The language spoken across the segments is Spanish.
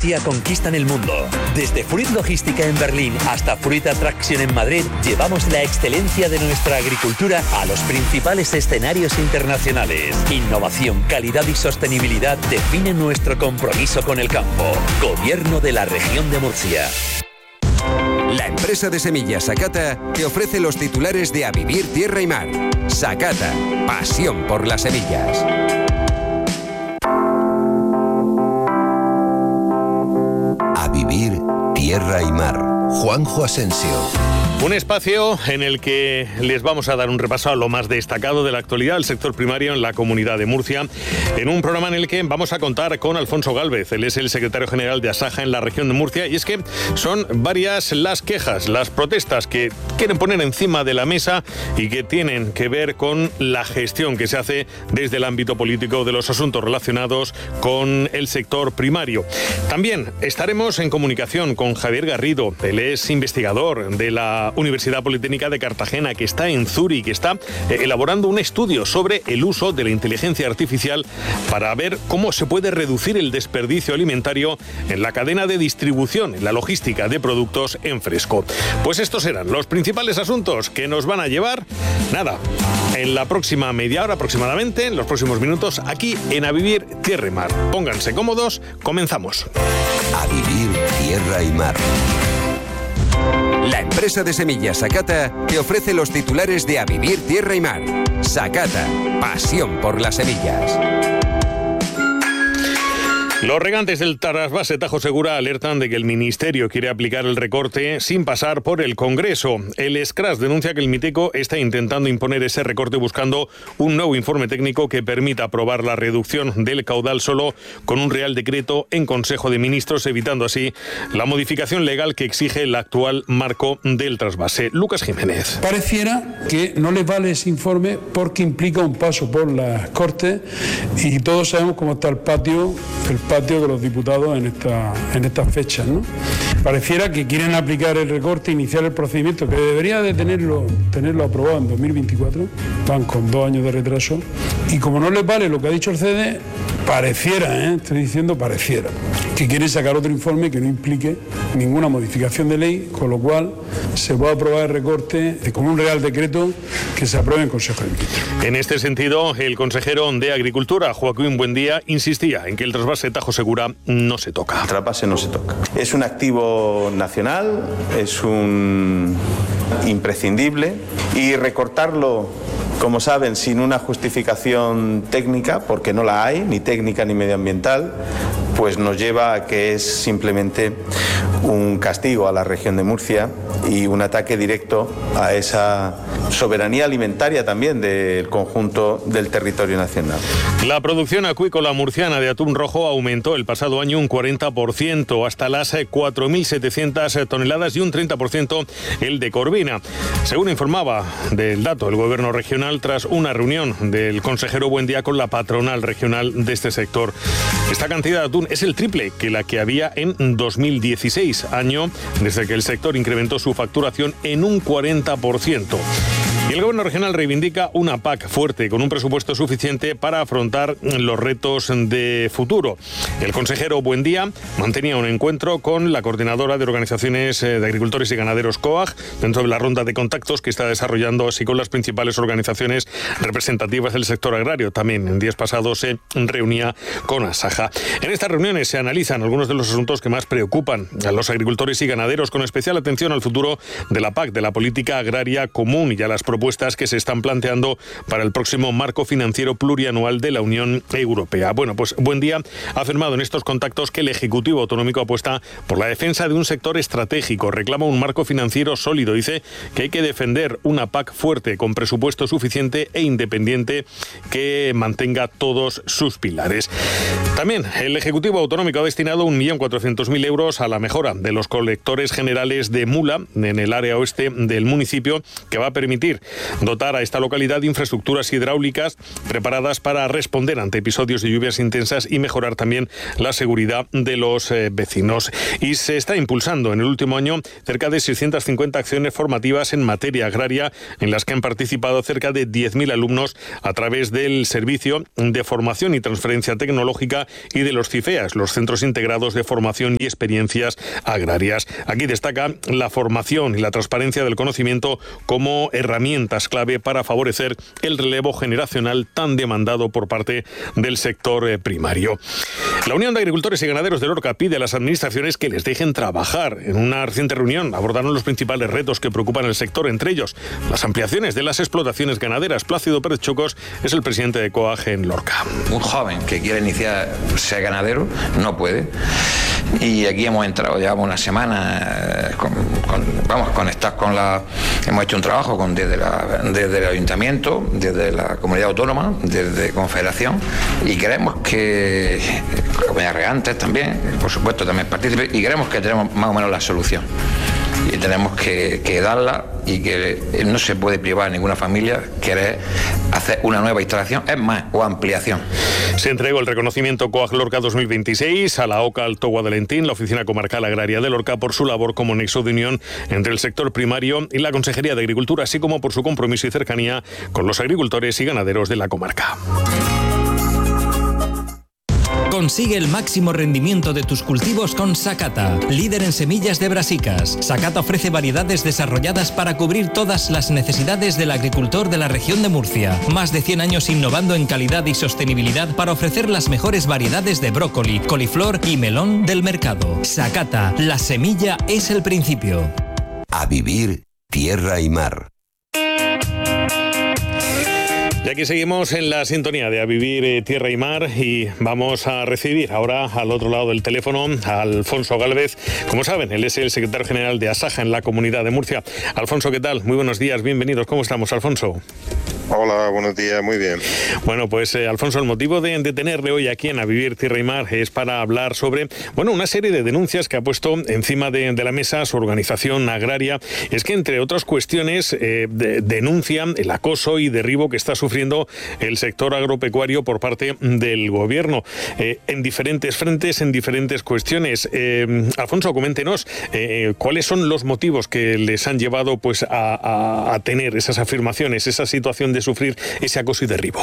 Murcia conquistan el mundo. Desde Fruit Logística en Berlín hasta Fruit Attraction en Madrid, llevamos la excelencia de nuestra agricultura a los principales escenarios internacionales. Innovación, calidad y sostenibilidad definen nuestro compromiso con el campo. Gobierno de la Región de Murcia. La empresa de semillas Sakata te ofrece los titulares de A Vivir Tierra y Mar. Sakata, pasión por las semillas. A Vivir Tierra y Mar. Juanjo Asensio. Un espacio en el que les vamos a dar un repaso a lo más destacado de la actualidad del sector primario en la Comunidad de Murcia, en un programa en el que vamos a contar con Alfonso Gálvez. Él es el secretario general de Asaja en la región de Murcia, y es que son varias las quejas, las protestas que quieren poner encima de la mesa y que tienen que ver con la gestión que se hace desde el ámbito político de los asuntos relacionados con el sector primario. También estaremos en comunicación con Javier Garrido. Él es investigador de la Universidad Politécnica de Cartagena, que está en Zúrich, que está elaborando un estudio sobre el uso de la inteligencia artificial para ver cómo se puede reducir el desperdicio alimentario en la cadena de distribución, en la logística de productos en fresco. Pues estos serán los principales asuntos que nos van a llevar, en la próxima media hora aproximadamente, en los próximos minutos, aquí en A Vivir Tierra y Mar. Pónganse cómodos, comenzamos. A Vivir Tierra y Mar. La empresa de semillas Sakata te ofrece los titulares de A Vivir Tierra y Mar. Sakata, pasión por las semillas. Los regantes del trasvase Tajo Segura alertan de que el Ministerio quiere aplicar el recorte sin pasar por el Congreso. El Escras denuncia que el Miteco está intentando imponer ese recorte buscando un nuevo informe técnico que permita aprobar la reducción del caudal solo con un Real Decreto en Consejo de Ministros, evitando así la modificación legal que exige el actual marco del trasvase. Lucas Jiménez. Pareciera que no les vale ese informe porque implica un paso por las Cortes, y todos sabemos cómo está el patio de los diputados en estas fechas, ¿no? Pareciera que quieren aplicar el recorte, iniciar el procedimiento que debería de tenerlo aprobado en 2024, van con 2 años de retraso, y como no les vale lo que ha dicho el CEDE, pareciera, estoy diciendo pareciera, que quieren sacar otro informe que no implique ninguna modificación de ley, con lo cual se va a aprobar el recorte con un Real Decreto que se apruebe en Consejo de Ministros. En este sentido, el consejero de Agricultura, Joaquín Buendía, insistía en que el trasvase Tajo Segura no se toca. El trasvase no se toca. Es un activo nacional, es un imprescindible, y recortarlo, como saben, sin una justificación técnica, porque no la hay, ni técnica ni medioambiental, pues nos lleva a que es simplemente un castigo a la región de Murcia y un ataque directo a esa soberanía alimentaria también del conjunto del territorio nacional. La producción acuícola murciana de atún rojo aumentó el pasado año un 40%, hasta las 4.700 toneladas, y un 30% el de corvina. Según informaba del dato el Gobierno regional tras una reunión del consejero Buendía con la patronal regional de este sector. Esta cantidad de atún es el triple que la que había en 2016, año desde que el sector incrementó su facturación en un 40%. Y el Gobierno regional reivindica una PAC fuerte, con un presupuesto suficiente para afrontar los retos de futuro. El consejero Buendía mantenía un encuentro con la coordinadora de organizaciones de agricultores y ganaderos COAG, dentro de la ronda de contactos que está desarrollando así con las principales organizaciones representativas del sector agrario. También en días pasados se reunía con Asaja. En estas reuniones se analizan algunos de los asuntos que más preocupan a los agricultores y ganaderos, con especial atención al futuro de la PAC, de la política agraria común, y a las propuestas que se están planteando para el próximo marco financiero plurianual de la Unión Europea. Bueno, pues Buendía ha afirmado en estos contactos que el Ejecutivo Autonómico apuesta por la defensa de un sector estratégico, reclama un marco financiero sólido, dice que hay que defender una PAC fuerte, con presupuesto suficiente e independiente, que mantenga todos sus pilares. También el Ejecutivo Autonómico ha destinado 1.400.000 euros a la mejora de los colectores generales de mula en el área oeste del municipio, que va a permitir dotar a esta localidad de infraestructuras hidráulicas preparadas para responder ante episodios de lluvias intensas y mejorar también la seguridad de los vecinos. Y se está impulsando en el último año cerca de 650 acciones formativas en materia agraria, en las que han participado cerca de 10.000 alumnos a través del Servicio de Formación y Transferencia Tecnológica y de los CIFEAS, los Centros Integrados de Formación y Experiencias Agrarias. Aquí destaca la formación y la transparencia del conocimiento como herramientas clave para favorecer el relevo generacional tan demandado por parte del sector primario. La Unión de Agricultores y Ganaderos de Lorca pide a las administraciones que les dejen trabajar. En una reciente reunión abordaron los principales retos que preocupan al sector, entre ellos las ampliaciones de las explotaciones ganaderas. Plácido Pérez Chocos es el presidente de COAG en Lorca. Un joven que quiere iniciar ser ganadero no puede. Y aquí hemos entrado, llevamos una semana conectados con la... Hemos hecho un trabajo desde el ayuntamiento, desde la comunidad autónoma, desde Confederación, y creemos que la comunidad regantes también, por supuesto, también participe, y creemos que tenemos más o menos la solución. Y tenemos que darla, y que no se puede privar a ninguna familia querer hacer una nueva instalación, es más, o ampliación. Se entregó el reconocimiento COAG Lorca 2026 a la OCA Alto Guadalentín, la Oficina Comarcal Agraria de Lorca, por su labor como nexo de unión entre el sector primario y la Consejería de Agricultura, así como por su compromiso y cercanía con los agricultores y ganaderos de la comarca. Consigue el máximo rendimiento de tus cultivos con Sakata, líder en semillas de brasicas. Sakata ofrece variedades desarrolladas para cubrir todas las necesidades del agricultor de la región de Murcia. Más de 100 años innovando en calidad y sostenibilidad para ofrecer las mejores variedades de brócoli, coliflor y melón del mercado. Sakata, la semilla es el principio. A vivir tierra y mar. Y aquí seguimos en la sintonía de A Vivir Tierra y Mar, y vamos a recibir ahora al otro lado del teléfono a Alfonso Gálvez. Como saben, él es el secretario general de Asaja en la Comunidad de Murcia. Alfonso, ¿qué tal? Muy buenos días, bienvenidos. ¿Cómo estamos, Alfonso? Hola, buenos días, muy bien. Bueno, pues Alfonso, el motivo de tenerle hoy aquí en A Vivir Tierra y Mar es para hablar sobre, una serie de denuncias que ha puesto encima de la mesa su organización agraria. Es que, entre otras cuestiones, denuncia el acoso y derribo que está sufriendo el sector agropecuario por parte del gobierno, en diferentes frentes, en diferentes cuestiones. Alfonso, coméntenos cuáles son los motivos que les han llevado pues a tener esas afirmaciones, esa situación de sufrir ese acoso y derribo.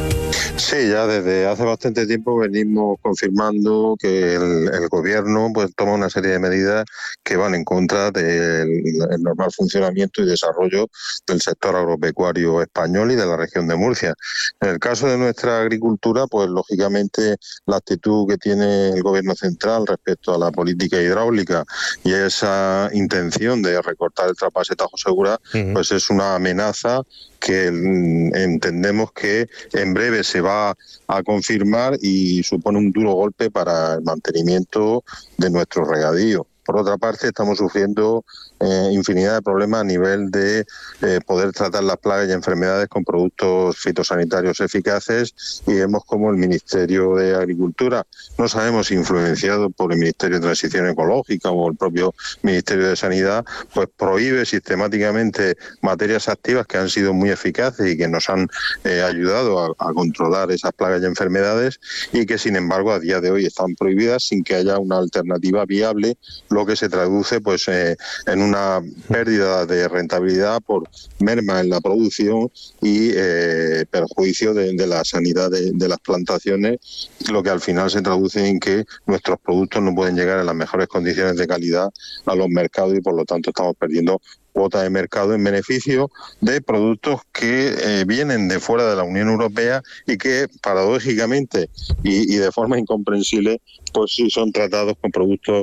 Sí, ya desde hace bastante tiempo venimos confirmando que el gobierno pues toma una serie de medidas que van en contra del normal funcionamiento y desarrollo del sector agropecuario español y de la región de Murcia. En el caso de nuestra agricultura, pues lógicamente la actitud que tiene el gobierno central respecto a la política hidráulica y esa intención de recortar el trasvase Tajo Segura, pues es una amenaza que entendemos que en breve se va a confirmar y supone un duro golpe para el mantenimiento de nuestro regadío. Por otra parte, estamos sufriendo infinidad de problemas a nivel de poder tratar las plagas y enfermedades con productos fitosanitarios eficaces, y vemos como el Ministerio de Agricultura, no sabemos si influenciado por el Ministerio de Transición Ecológica o el propio Ministerio de Sanidad, pues prohíbe sistemáticamente materias activas que han sido muy eficaces y que nos han ayudado a controlar esas plagas y enfermedades, y que sin embargo a día de hoy están prohibidas sin que haya una alternativa viable, lo que se traduce pues en una pérdida de rentabilidad por merma en la producción y perjuicio de la sanidad de las plantaciones, lo que al final se traduce en que nuestros productos no pueden llegar en las mejores condiciones de calidad a los mercados, y por lo tanto estamos perdiendo cuota de mercado en beneficio de productos que vienen de fuera de la Unión Europea y que paradójicamente y de forma incomprensible pues sí son tratados con productos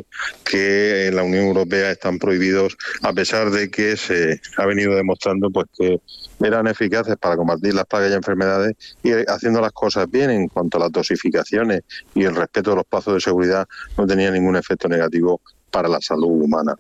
que en la Unión Europea están prohibidos, a pesar de que se ha venido demostrando pues que eran eficaces para combatir las plagas y enfermedades, y haciendo las cosas bien en cuanto a las dosificaciones y el respeto de los plazos de seguridad no tenía ningún efecto negativo para la salud humana.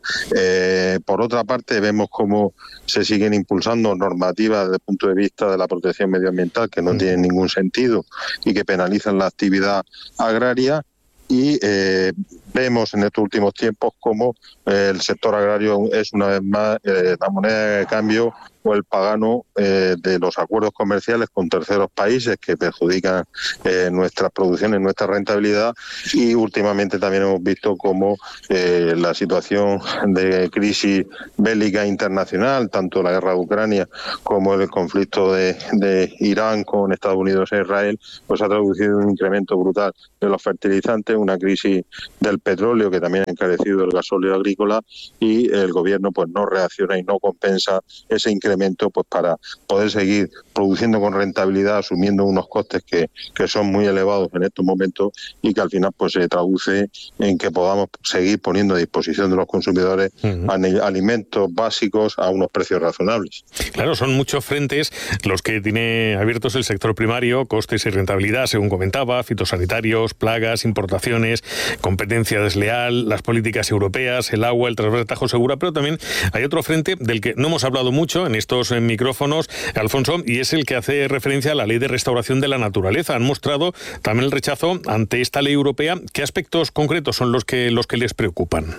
Por otra parte, vemos cómo se siguen impulsando normativas desde el punto de vista de la protección medioambiental que no tienen ningún sentido y que penalizan la actividad agraria, y vemos en estos últimos tiempos cómo el sector agrario es una vez más la moneda de cambio o el pagano de los acuerdos comerciales con terceros países que perjudican nuestras producciones, nuestra rentabilidad, y últimamente también hemos visto cómo la situación de crisis bélica internacional, tanto la guerra de Ucrania como el conflicto de Irán con Estados Unidos e Israel, pues ha traducido un incremento brutal de los fertilizantes, una crisis del petróleo que también ha encarecido el gasóleo agrícola, y el gobierno pues no reacciona y no compensa ese incremento pues para poder seguir produciendo con rentabilidad, asumiendo unos costes que son muy elevados en estos momentos, y que al final pues se traduce en que podamos seguir poniendo a disposición de los consumidores alimentos básicos a unos precios razonables. Claro, son muchos frentes los que tiene abiertos el sector primario: costes y rentabilidad, según comentaba, fitosanitarios, plagas, importaciones, competencia desleal, las políticas europeas, el agua, el trasvase Tajo Segura, pero también hay otro frente del que no hemos hablado mucho en estos micrófonos, Alfonso, y es el que hace referencia a la Ley de Restauración de la Naturaleza. Han mostrado también el rechazo ante esta ley europea. ¿Qué aspectos concretos son los que les preocupan?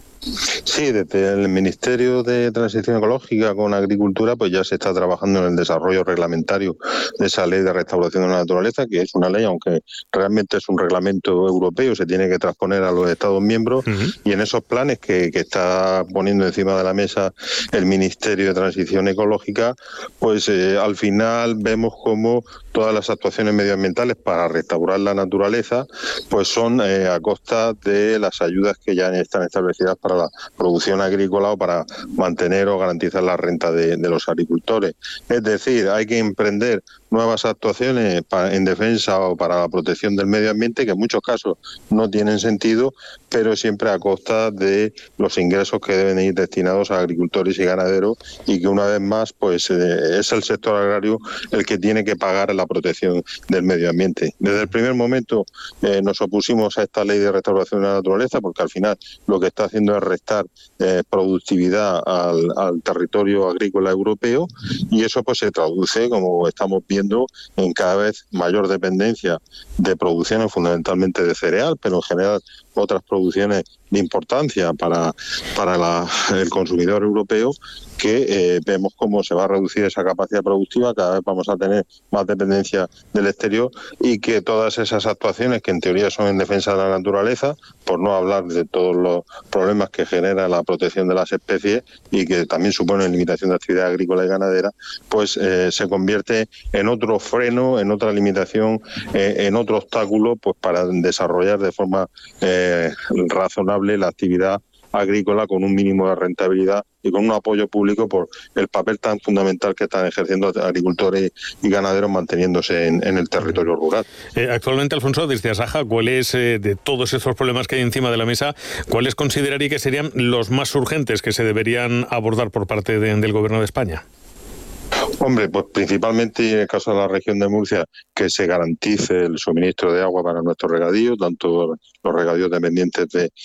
Sí, desde el Ministerio de Transición Ecológica con Agricultura pues ya se está trabajando en el desarrollo reglamentario de esa Ley de Restauración de la Naturaleza, que es una ley, aunque realmente es un reglamento europeo, se tiene que transponer a los Estados miembros, y en esos planes que está poniendo encima de la mesa el Ministerio de Transición Ecológica, pues al final vemos cómo todas las actuaciones medioambientales para restaurar la naturaleza pues son a costa de las ayudas que ya están establecidas para la producción agrícola o para mantener o garantizar la renta de los agricultores. Es decir, hay que emprender nuevas actuaciones en defensa o para la protección del medio ambiente, que en muchos casos no tienen sentido, pero siempre a costa de los ingresos que deben ir destinados a agricultores y ganaderos, y que una vez más pues es el sector agrario el que tiene que pagar la protección del medio ambiente. Desde el primer momento nos opusimos a esta ley de restauración de la naturaleza, porque al final lo que está haciendo es restar productividad al territorio agrícola europeo, y eso pues se traduce, como estamos viendo, en cada vez mayor dependencia de producciones fundamentalmente de cereal, pero en general otras producciones de importancia para el consumidor europeo, que vemos cómo se va a reducir esa capacidad productiva, cada vez vamos a tener más dependencia del exterior, y que todas esas actuaciones que en teoría son en defensa de la naturaleza, por no hablar de todos los problemas que genera la protección de las especies y que también suponen limitación de actividad agrícola y ganadera, pues se convierte en otro freno, en otra limitación, en otro obstáculo pues para desarrollar de forma razonable la actividad agrícola con un mínimo de rentabilidad y con un apoyo público por el papel tan fundamental que están ejerciendo agricultores y ganaderos manteniéndose en el territorio rural. Actualmente, Alfonso, desde Asaja, ¿cuáles de todos estos problemas que hay encima de la mesa, cuáles consideraría que serían los más urgentes que se deberían abordar por parte del Gobierno de España? Hombre, pues principalmente en el caso de la región de Murcia, que se garantice el suministro de agua para nuestros regadíos, tanto los regadíos dependientes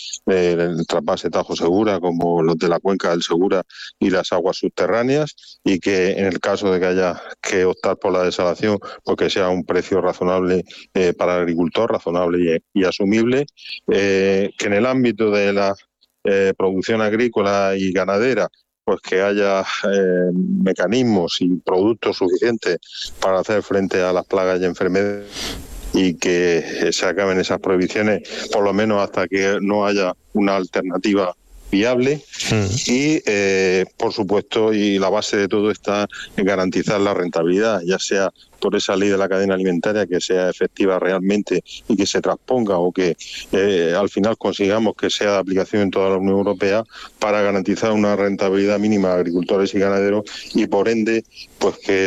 del trasvase Tajo Segura como los de la cuenca del Segura y las aguas subterráneas, y que en el caso de que haya que optar por la desalación, pues que sea un precio razonable para el agricultor, razonable y asumible, que en el ámbito de la producción agrícola y ganadera pues que haya mecanismos y productos suficientes para hacer frente a las plagas y enfermedades, y que se acaben esas prohibiciones, por lo menos hasta que no haya una alternativa viable. Y por supuesto, y la base de todo está en garantizar la rentabilidad, ya sea por esa ley de la cadena alimentaria que sea efectiva realmente y que se transponga, o que al final consigamos que sea de aplicación en toda la Unión Europea, para garantizar una rentabilidad mínima a agricultores y ganaderos, y por ende pues que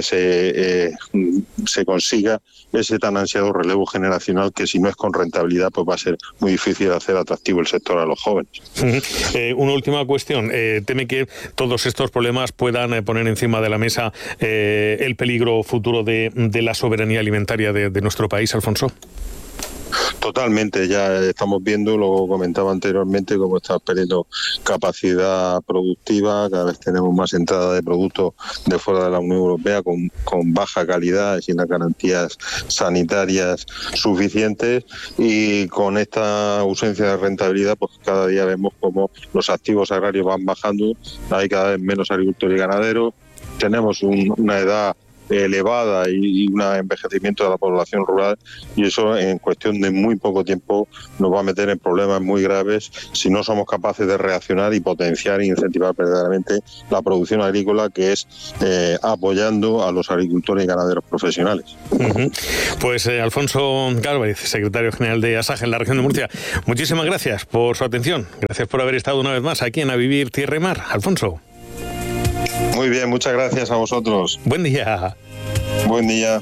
se consiga ese tan ansiado relevo generacional, que si no es con rentabilidad pues va a ser muy difícil hacer atractivo el sector a los jóvenes. Una última cuestión. ¿Teme que todos estos problemas puedan poner encima de la mesa el peligro futuro de la soberanía alimentaria de nuestro país, Alfonso? Totalmente, ya estamos viendo, lo comentaba anteriormente, cómo está perdiendo capacidad productiva, cada vez tenemos más entrada de productos de fuera de la Unión Europea con baja calidad y sin las garantías sanitarias suficientes, y con esta ausencia de rentabilidad pues cada día vemos cómo los activos agrarios van bajando, hay cada vez menos agricultores y ganaderos, tenemos una edad elevada y un envejecimiento de la población rural, y eso en cuestión de muy poco tiempo nos va a meter en problemas muy graves si no somos capaces de reaccionar y potenciar e incentivar verdaderamente la producción agrícola, que es apoyando a los agricultores y ganaderos profesionales. Pues Alfonso Gálvez, secretario general de ASAG en la región de Murcia, muchísimas gracias por su atención, gracias por haber estado una vez más aquí en A Vivir Tierra y Mar. Alfonso. Muy bien, muchas gracias a vosotros. Buen día. Buen día.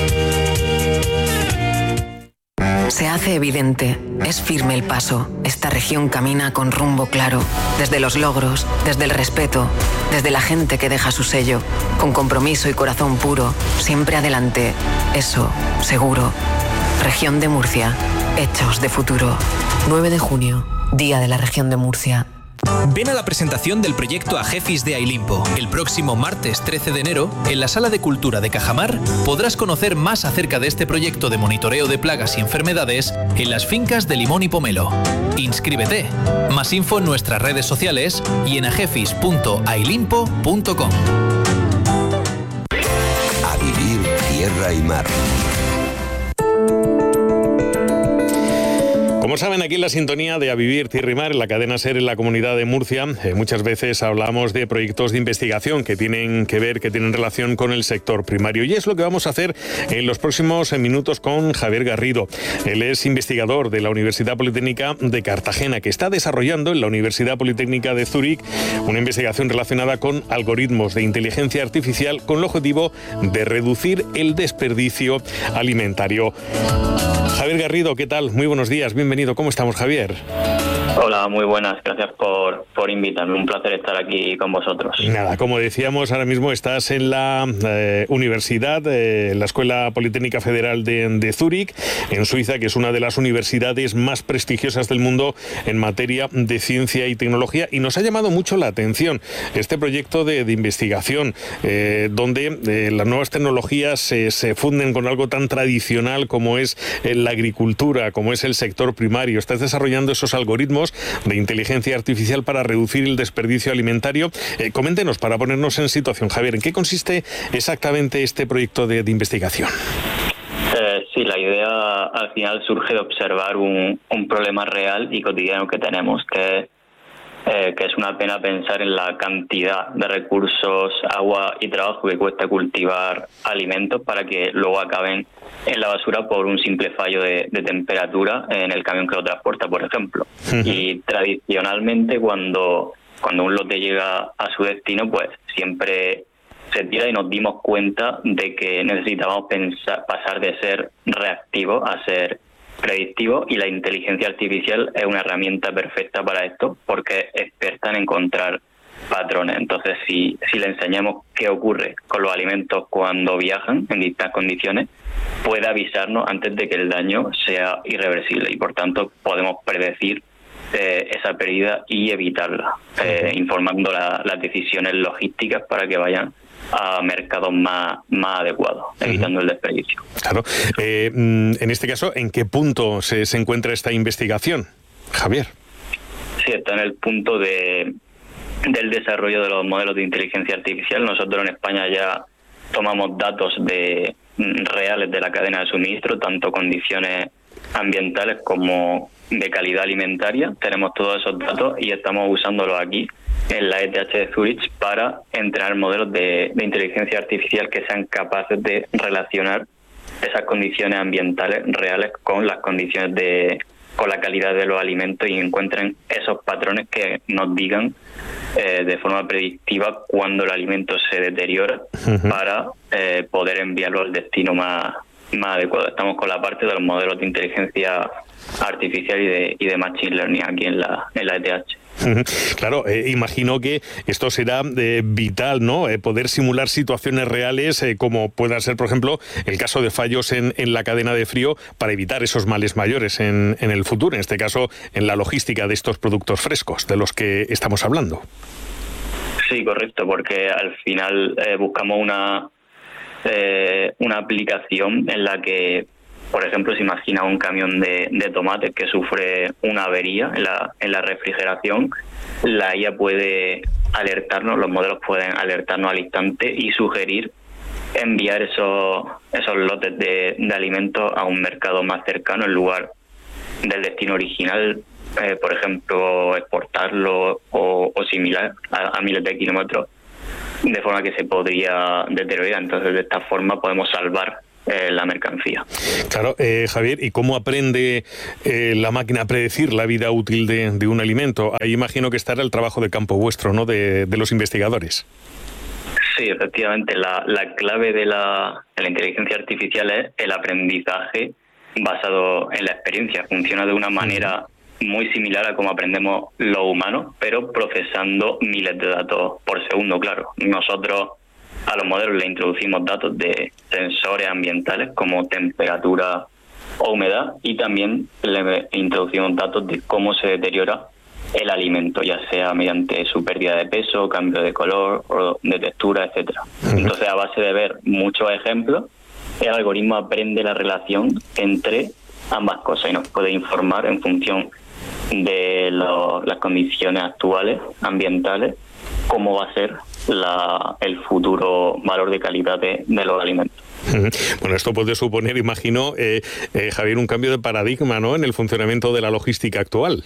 Se hace evidente, es firme el paso. Esta región camina con rumbo claro, desde los logros, desde el respeto, desde la gente que deja su sello, con compromiso y corazón puro, siempre adelante. Eso, seguro. Región de Murcia, hechos de futuro. 9 de junio, Día de la Región de Murcia. Ven a la presentación del proyecto Agefis de Ailimpo. El próximo martes 13 de enero, en la Sala de Cultura de Cajamar, podrás conocer más acerca de este proyecto de monitoreo de plagas y enfermedades en las fincas de Limón y Pomelo. Inscríbete. Más info en nuestras redes sociales y en agefis.ailimpo.com. A Vivir Tierra y Mar. Como saben, aquí en la sintonía de A Vivir Tierra y Mar, en la cadena SER en la Comunidad de Murcia, muchas veces hablamos de proyectos de investigación que tienen relación con el sector primario. Y es lo que vamos a hacer en los próximos minutos con Javier Garrido. Él es investigador de la Universidad Politécnica de Cartagena, que está desarrollando en la Universidad Politécnica de Zúrich una investigación relacionada con algoritmos de inteligencia artificial con el objetivo de reducir el desperdicio alimentario. Javier Garrido, ¿qué tal? Muy buenos días, bienvenido. ¿Cómo estamos, Javier? Hola, muy buenas. Gracias por invitarme. Un placer estar aquí con vosotros. Nada, como decíamos, ahora mismo estás en la universidad, la Escuela Politécnica Federal de Zúrich, en Suiza, que es una de las universidades más prestigiosas del mundo en materia de ciencia y tecnología. Y nos ha llamado mucho la atención este proyecto de investigación, donde las nuevas tecnologías se funden con algo tan tradicional como es la agricultura, como es el sector primario. Estás desarrollando esos algoritmos de inteligencia artificial para reducir el desperdicio alimentario. Coméntenos, para ponernos en situación, Javier, ¿en qué consiste exactamente este proyecto de investigación? Sí, la idea al final surge de observar un problema real y cotidiano que tenemos, que es una pena pensar en la cantidad de recursos, agua y trabajo que cuesta cultivar alimentos para que luego acaben en la basura por un simple fallo de temperatura en el camión que lo transporta, por ejemplo. Y tradicionalmente cuando un lote llega a su destino, pues siempre se tira, y nos dimos cuenta de que necesitábamos pasar de ser reactivo a ser predictivo, y la inteligencia artificial es una herramienta perfecta para esto porque es experta en encontrar patrones. Entonces, si le enseñamos qué ocurre con los alimentos cuando viajan en distintas condiciones, puede avisarnos antes de que el daño sea irreversible, y por tanto podemos predecir esa pérdida y evitarla, informando las decisiones logísticas para que vayan a mercados más adecuados, evitando el desperdicio. Claro. En este caso, ¿en qué punto se encuentra esta investigación, Javier? Sí, está en el punto del desarrollo de los modelos de inteligencia artificial. Nosotros en España ya tomamos datos reales de la cadena de suministro, tanto condiciones ambientales como de calidad alimentaria. Tenemos todos esos datos y estamos usándolos aquí en la ETH de Zúrich para entrenar modelos de inteligencia artificial que sean capaces de relacionar esas condiciones ambientales reales con las condiciones con la calidad de los alimentos, y encuentren esos patrones que nos digan de forma predictiva cuando el alimento se deteriora, para poder enviarlo al destino más adecuado. Estamos con la parte de los modelos de inteligencia artificial y de machine learning aquí en la ETH. Claro, imagino que esto será vital, ¿no? Poder simular situaciones reales como pueda ser, por ejemplo, el caso de fallos en la cadena de frío para evitar esos males mayores en el futuro, en este caso en la logística de estos productos frescos de los que estamos hablando. Sí, correcto, porque al final buscamos una aplicación en la que, por ejemplo, se imagina un camión de tomates que sufre una avería en la refrigeración, la IA puede alertarnos, los modelos pueden alertarnos al instante y sugerir enviar esos lotes de alimentos a un mercado más cercano en lugar del destino original, por ejemplo, exportarlo o similar a miles de kilómetros, de forma que se podría deteriorar. Entonces, de esta forma podemos salvar la mercancía. Claro, Javier, ¿y cómo aprende la máquina a predecir la vida útil de un alimento? Ahí imagino que estará el trabajo de campo vuestro, ¿no?, de los investigadores. Sí, efectivamente. La clave de la inteligencia artificial es el aprendizaje basado en la experiencia. Funciona de una manera muy similar a cómo aprendemos los humanos, pero procesando miles de datos por segundo, claro. Nosotros a los modelos le introducimos datos de sensores ambientales como temperatura o humedad, y también le introducimos datos de cómo se deteriora el alimento, ya sea mediante su pérdida de peso, cambio de color o de textura, etcétera. Entonces, a base de ver muchos ejemplos, el algoritmo aprende la relación entre ambas cosas y nos puede informar en función de las condiciones actuales ambientales cómo va a ser el futuro valor de calidad de los alimentos. Bueno, esto puede suponer, imagino, Javier, un cambio de paradigma, ¿no?, en el funcionamiento de la logística actual.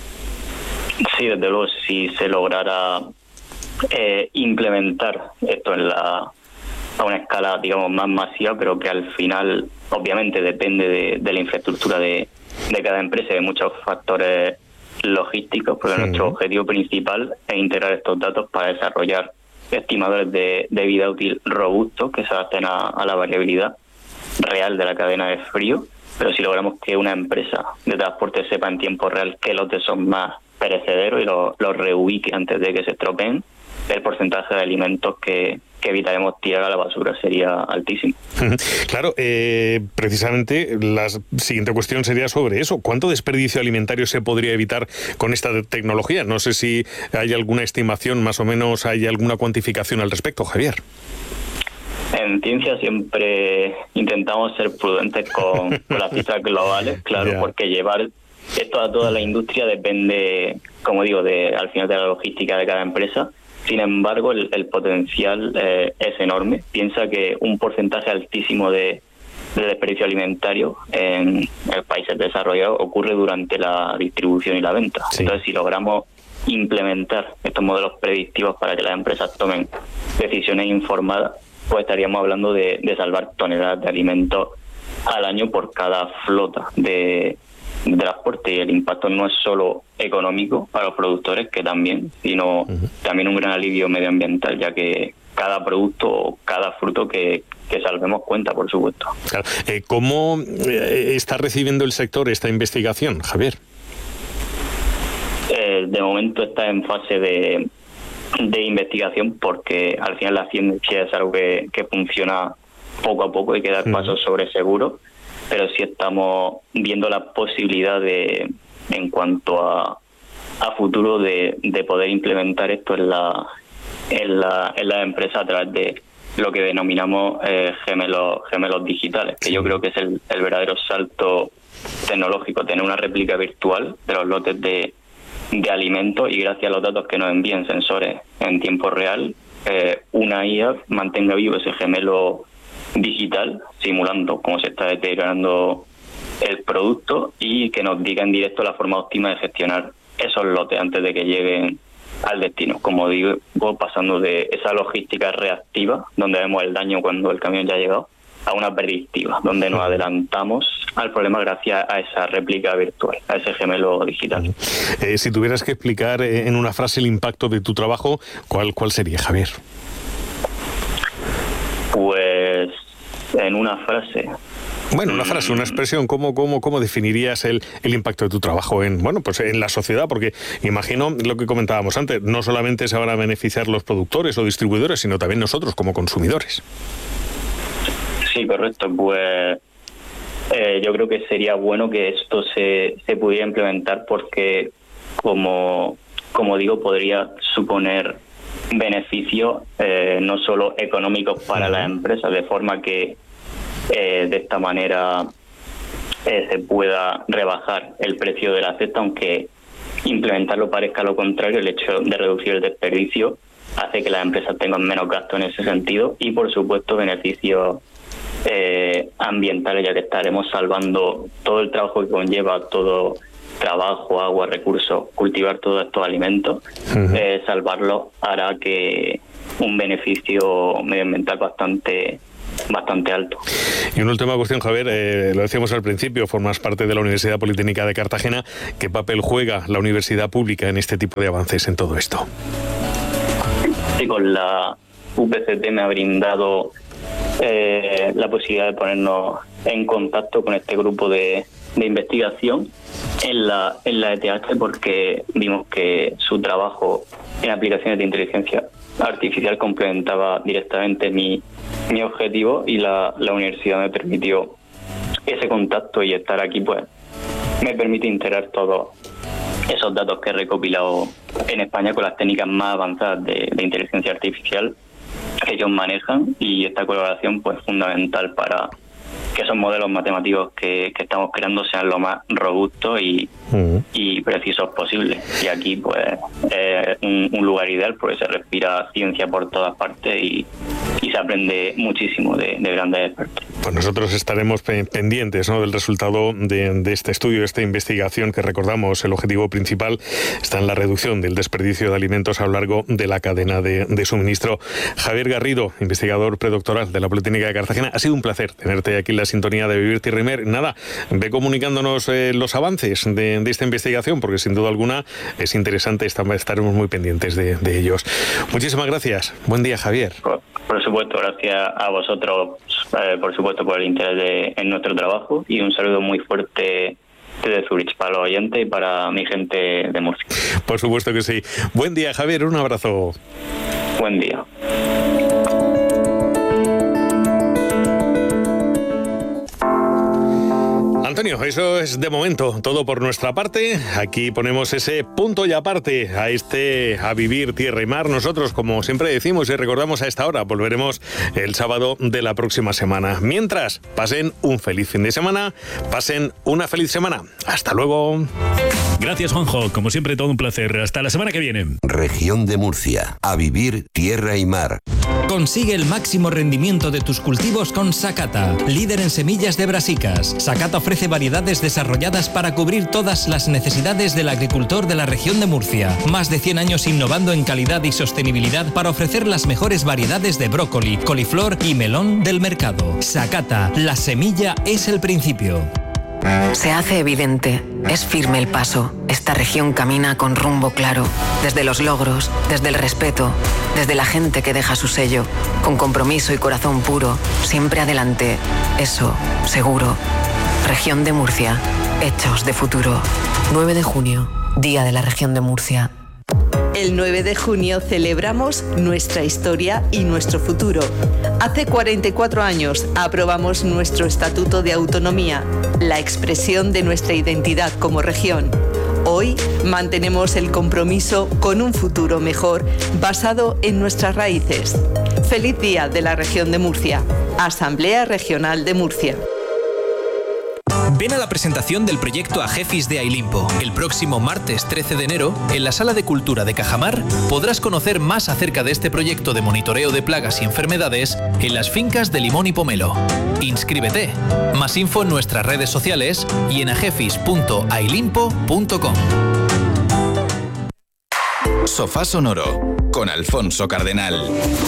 Sí, desde luego, si se lograra implementar esto a una escala, digamos, más masiva, pero que al final, obviamente, depende de la infraestructura de cada empresa y de muchos factores logísticos, porque nuestro objetivo principal es integrar estos datos para desarrollar estimadores de vida útil robustos que se adapten a la variabilidad real de la cadena de frío. Pero si logramos que una empresa de transporte sepa en tiempo real qué lotes son más perecederos y los reubique antes de que se estropeen, el porcentaje de alimentos que evitaremos tirar a la basura sería altísimo. Claro, precisamente la siguiente cuestión sería sobre eso. ¿Cuánto desperdicio alimentario se podría evitar con esta tecnología? No sé si hay alguna estimación, más o menos hay alguna cuantificación al respecto, Javier. En ciencia siempre intentamos ser prudentes con las cifras globales, claro, porque llevar esto a toda la industria depende, como digo, al final de la logística de cada empresa. Sin embargo, el potencial es enorme. Piensa que un porcentaje altísimo de desperdicio alimentario en países desarrollados ocurre durante la distribución y la venta. Sí. Entonces, si logramos implementar estos modelos predictivos para que las empresas tomen decisiones informadas, pues estaríamos hablando de salvar toneladas de alimentos al año por cada flota de transporte, y el impacto no es solo económico para los productores, que también, sino también un gran alivio medioambiental, ya que cada producto o cada fruto que salvemos cuenta, por supuesto. Claro. ¿Cómo está recibiendo el sector esta investigación, Javier? De momento está en fase de investigación, porque al final la ciencia es algo que funciona poco a poco, hay que dar pasos sobre seguro, pero sí estamos viendo la posibilidad en cuanto a futuro de poder implementar esto en la empresa a través de lo que denominamos gemelos digitales, que yo creo que es el verdadero salto tecnológico, tener una réplica virtual de los lotes de alimentos, y gracias a los datos que nos envíen sensores en tiempo real, una IA mantenga vivo ese gemelo digital, simulando cómo se está deteriorando el producto, y que nos diga en directo la forma óptima de gestionar esos lotes antes de que lleguen al destino. Como digo, pasando de esa logística reactiva, donde vemos el daño cuando el camión ya ha llegado, a una predictiva, donde nos adelantamos al problema gracias a esa réplica virtual, a ese gemelo digital. Si tuvieras que explicar en una frase el impacto de tu trabajo, ¿cuál sería, Javier? Pues en una frase, Bueno, una frase, una expresión, ¿cómo definirías el impacto de tu trabajo en la sociedad? Porque imagino lo que comentábamos antes, no solamente se van a beneficiar los productores o distribuidores, sino también nosotros como consumidores. Sí, correcto. Pues yo creo que sería bueno que esto se pudiera implementar porque, como digo, podría suponer beneficios no solo económicos para las empresas, de forma que de esta manera se pueda rebajar el precio de la cesta, aunque implementarlo parezca lo contrario. El hecho de reducir el desperdicio hace que las empresas tengan menos gasto en ese sentido y, por supuesto, beneficios ambientales, ya que estaremos salvando todo el trabajo que conlleva todo trabajo, agua, recursos, cultivar todos estos alimentos. Salvarlos hará que un beneficio medioambiental bastante alto. Y una última cuestión, Javier, lo decíamos al principio, formas parte de la Universidad Politécnica de Cartagena. ¿Qué papel juega la universidad pública en este tipo de avances en todo esto? Sí, con la UPCT me ha brindado la posibilidad de ponernos en contacto con este grupo de investigación en la ETH, porque vimos que su trabajo en aplicaciones de inteligencia artificial complementaba directamente mi objetivo, y la universidad me permitió ese contacto, y estar aquí pues me permite integrar todos esos datos que he recopilado en España con las técnicas más avanzadas de inteligencia artificial que ellos manejan, y esta colaboración pues fundamental para que esos modelos matemáticos que estamos creando sean lo más robustos y precisos posibles. Y aquí pues es un lugar ideal porque se respira ciencia por todas partes y se aprende muchísimo de grandes expertos. Pues nosotros estaremos pendientes, ¿no?, del resultado de este estudio, de esta investigación, que recordamos, el objetivo principal está en la reducción del desperdicio de alimentos a lo largo de la cadena de suministro. Javier Garrido, investigador predoctoral de la Politécnica de Cartagena, ha sido un placer tenerte aquí en la sintonía de Vivir Tierra y Mar. Nada, ve comunicándonos los avances de esta investigación, porque sin duda alguna es interesante, estaremos muy pendientes de ellos. Muchísimas gracias. Buen día, Javier. Por supuesto, gracias a vosotros, por supuesto, por el interés en nuestro trabajo, y un saludo muy fuerte desde Zurich para los oyentes y para mi gente de Murcia. Por supuesto que sí. Buen día, Javier, un abrazo. Buen día. Antonio, eso es de momento todo por nuestra parte. Aquí ponemos ese punto y aparte a Vivir Tierra y Mar. Nosotros, como siempre decimos y recordamos a esta hora, volveremos el sábado de la próxima semana. Mientras, pasen un feliz fin de semana, pasen una feliz semana. Hasta luego. Gracias, Juanjo. Como siempre, todo un placer. Hasta la semana que viene. Región de Murcia. A Vivir Tierra y Mar. Consigue el máximo rendimiento de tus cultivos con Sakata, líder en semillas de brasicas. Sakata ofrece variedades desarrolladas para cubrir todas las necesidades del agricultor de la región de Murcia. Más de 100 años innovando en calidad y sostenibilidad para ofrecer las mejores variedades de brócoli, coliflor y melón del mercado. Sakata, la semilla es el principio. Se hace evidente, es firme el paso. Esta región camina con rumbo claro, desde los logros, desde el respeto, desde la gente que deja su sello, con compromiso y corazón puro, siempre adelante. Eso, seguro. Región de Murcia, hechos de futuro. 9 de junio, Día de la Región de Murcia. El 9 de junio celebramos nuestra historia y nuestro futuro. Hace 44 años aprobamos nuestro Estatuto de Autonomía, la expresión de nuestra identidad como región. Hoy mantenemos el compromiso con un futuro mejor basado en nuestras raíces. Feliz Día de la Región de Murcia. Asamblea Regional de Murcia. Ven a la presentación del proyecto AGEFIS de Ailimpo. El próximo martes 13 de enero, en la Sala de Cultura de Cajamar, podrás conocer más acerca de este proyecto de monitoreo de plagas y enfermedades en las fincas de Limón y Pomelo. Inscríbete. Más info en nuestras redes sociales y en agefis.ailimpo.com. Sofá Sonoro con Alfonso Cardenal.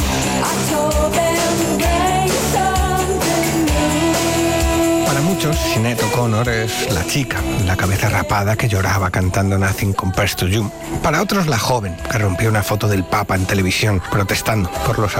Para muchos, Sinéad O'Connor es la chica, la cabeza rapada que lloraba cantando Nothing Compares to You. Para otros, la joven que rompió una foto del Papa en televisión protestando por los